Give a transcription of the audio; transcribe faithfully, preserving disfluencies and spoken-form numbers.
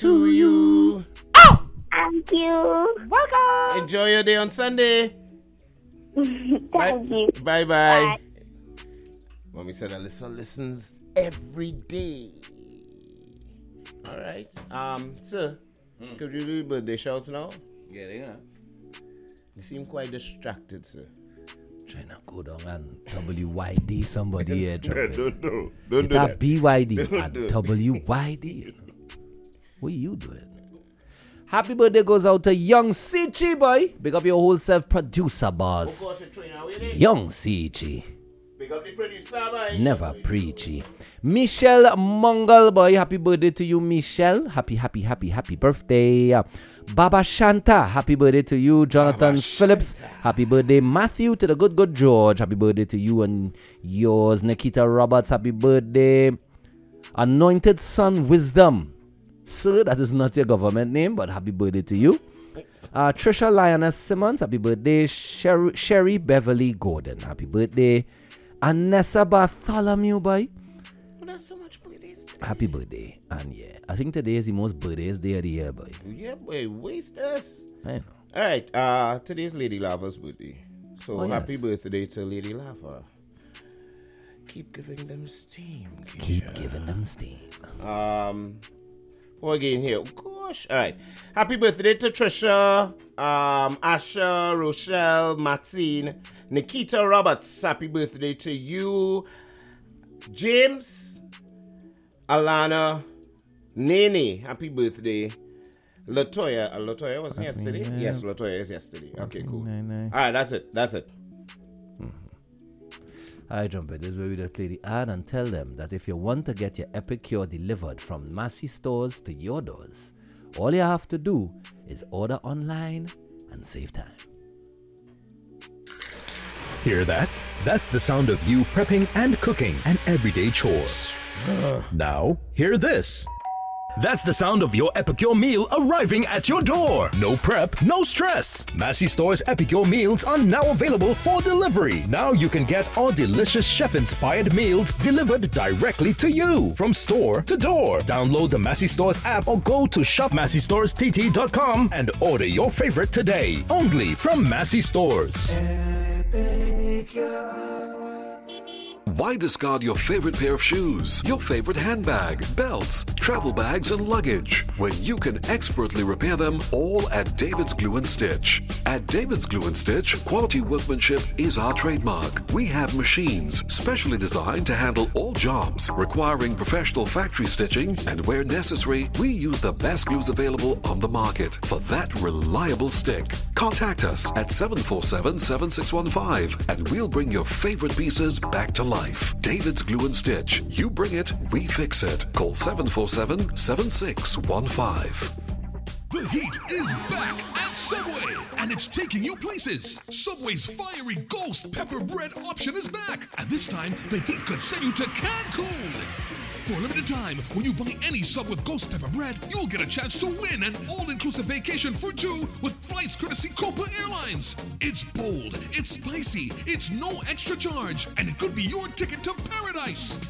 to you. Oh! Thank you. Welcome. Enjoy your day on Sunday. Thank bye. you. Bye bye. Mommy said Alyssa listens every day. All right. Um, sir, hmm. could you do birthday shouts now? Yeah, they gonna. You seem quite distracted, sir. Trying to go down and W Y D somebody here. Don't do. Don't it's do a that. B Y D Don't and do. W Y D. You know. What are you doing? Happy birthday goes out to Young Sichi, boy. Big up your whole self producer, boss. Young Sichi. Big up the producer, boy. Never preachy. Michelle Mongol, boy. Happy birthday to you, Michelle. Happy, happy, happy, happy birthday. Baba Shanta, happy birthday to you. Jonathan Baba Phillips, Shanta. happy birthday. Matthew to the good, good George. Happy birthday to you and yours. Nikita Roberts, happy birthday. Anointed Son Wisdom. Sir, that is not your government name, but happy birthday to you. Uh, Trisha Lioness Simmons, happy birthday. Sherry, Sherry Beverly Gordon, happy birthday. Anessa Bartholomew, boy. Oh, that's so much birthdays today. Happy birthday. And yeah, I think today is the most birthdays day of the year, boy. Yeah, boy, waste us. I know. All right, uh, today's Lady Lava's birthday. So Oh, happy yes. birthday to Lady Lava. Keep giving them steam, Keep Keisha. giving them steam. Um, what again here? Gosh, all right. Happy birthday to Trisha, um, Asha, Rochelle, Maxine, Nikita Roberts. Happy birthday to you, James, Alana, Nene. Happy birthday, Latoya. Uh, Latoya was yesterday. yeah. Yes, Latoya is yesterday. Okay, cool. Nine, nine. All right, that's it. That's it. Alright, Jumper, this is where we just play the ad and tell them that if you want to get your Epic Cure delivered from Massey stores to your doors, all you have to do is order online and save time. Hear that? That's the sound of you prepping and cooking an everyday chore. Now, hear this. That's the sound of your Epicure meal arriving at your door. No prep, no stress. Massey Store's Epicure meals are now available for delivery. Now you can get our delicious chef-inspired meals delivered directly to you from store to door. Download the Massey Stores app or go to shop massey stores t t dot com and order your favorite today. Only from Massey Stores. Why discard your favorite pair of shoes, your favorite handbag, belts, travel bags, and luggage when you can expertly repair them all at David's Glue and Stitch? At David's Glue and Stitch, quality workmanship is our trademark. We have machines specially designed to handle all jobs requiring professional factory stitching, and where necessary, we use the best glues available on the market for that reliable stick. Contact us at seven four seven, seven six one five and we'll bring your favorite pieces back to life. David's Glue and Stitch. You bring it, we fix it. Call seven four seven, seven six one five. The heat is back at Subway, and it's taking you places. Subway's fiery ghost pepper bread option is back, and this time the heat could send you to Cancun. For a limited time, when you buy any sub with ghost pepper bread, you'll get a chance to win an all-inclusive vacation for two with flights courtesy Copa Airlines. It's bold, it's spicy, it's no extra charge, and it could be your ticket to paradise.